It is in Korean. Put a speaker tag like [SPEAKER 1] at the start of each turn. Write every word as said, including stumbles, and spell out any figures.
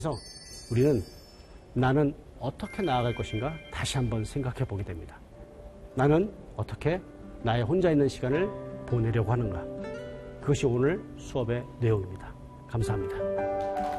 [SPEAKER 1] 그래서 우리는 나는 어떻게 나아갈 것인가 다시 한번 생각해 보게 됩니다. 나는 어떻게 나의 혼자 있는 시간을 보내려고 하는가. 그것이 오늘 수업의 내용입니다. 감사합니다.